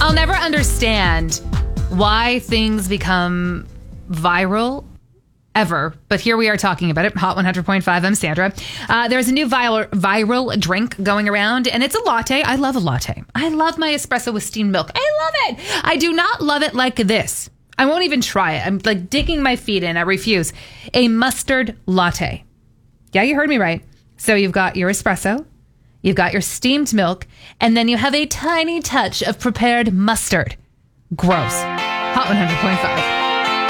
I'll never understand why things become viral ever, but here we are talking about it. Hot 100.5, I'm Sandra. There's a new viral drink going around, and it's a latte. I love a latte. I love my espresso with steamed milk. I love it. I do not love it like this. I won't even try it. I'm like digging my feet in. I refuse. A mustard latte. Yeah, you heard me right. So you've got your espresso, you've got your steamed milk, and then you have a tiny touch of prepared mustard. Gross. Hot 100.5.